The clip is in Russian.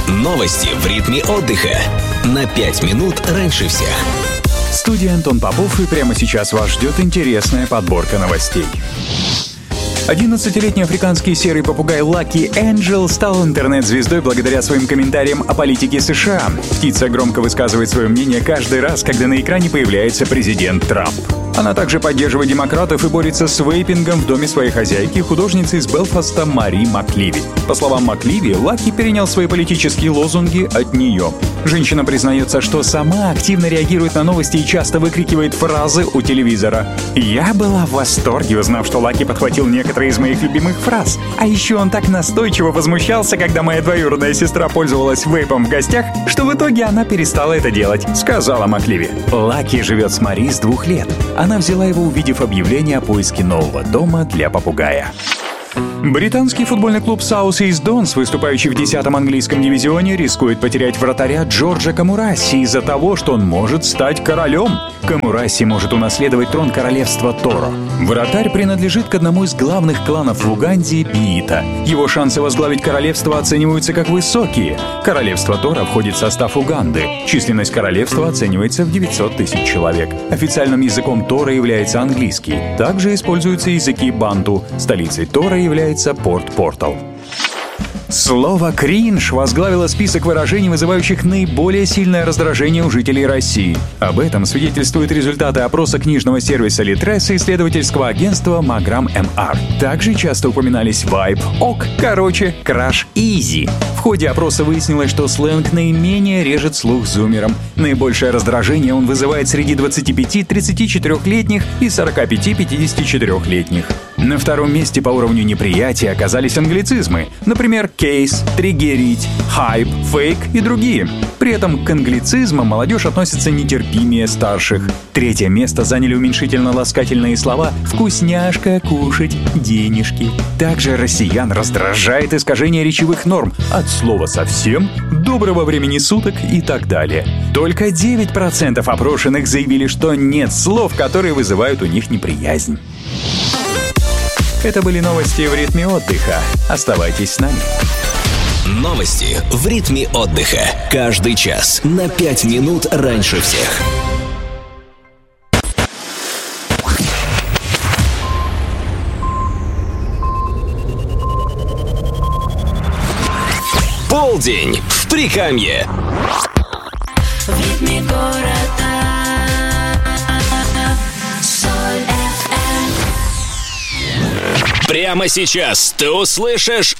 Новости в ритме отдыха. На 5 минут раньше всех. В студии Антон Попов, и прямо сейчас вас ждет интересная подборка новостей. 11-летний африканский серый попугай Lucky Angel стал интернет-звездой благодаря своим комментариям о политике США. Птица громко высказывает свое мнение каждый раз, когда на экране появляется президент Трамп. Она также поддерживает демократов и борется с вейпингом в доме своей хозяйки, художницы из Белфаста Мари Макливи. По словам Макливи, Лаки перенял свои политические лозунги от нее. Женщина признается, что сама активно реагирует на новости и часто выкрикивает фразы у телевизора. «Я была в восторге, узнав, что Лаки подхватил некоторые из моих любимых фраз. А еще он так настойчиво возмущался, когда моя двоюродная сестра пользовалась вейпом в гостях, что в итоге она перестала это делать», — сказала Макливи. Лаки живет с Мари с 2 лет. Она взяла его, увидев объявление о поиске нового дома для попугая. Британский футбольный клуб South East Dons, выступающий в 10-м английском дивизионе, рискует потерять вратаря Джорджа Камураси из-за того, что он может стать королем. Камураси может унаследовать трон королевства Торо. Вратарь принадлежит к одному из главных кланов в Уганде – Биита. Его шансы возглавить королевство оцениваются как высокие. Королевство Торо входит в состав Уганды. Численность королевства оценивается в 900 тысяч человек. Официальным языком Торо является английский. Также используются языки банту. Столицей Торо является Порт-Портал. Слово «кринж» возглавило список выражений, вызывающих наиболее сильное раздражение у жителей России. Об этом свидетельствуют результаты опроса книжного сервиса Литрес и исследовательского агентства Magram MR. Также часто упоминались вайб, ок, короче, краш и изи. В ходе опроса выяснилось, что сленг наименее режет слух зумерам. Наибольшее раздражение он вызывает среди 25-34-летних и 45-54-летних. На втором месте по уровню неприятия оказались англицизмы, например, кейс, триггерить, хайп, фейк и другие. При этом к англицизмам молодежь относится нетерпимее старших. Третье место заняли уменьшительно-ласкательные слова «вкусняшка», «кушать», «денежки». Также россиян раздражает искажение речевых норм от слова «совсем», «доброго времени суток» и так далее. Только 9% опрошенных заявили, что нет слов, которые вызывают у них неприязнь. Это были новости в ритме отдыха. Оставайтесь с нами. Новости в ритме отдыха. Каждый час на 5 минут раньше всех. Полдень в Прикамье. В ритме города. Прямо сейчас ты услышишь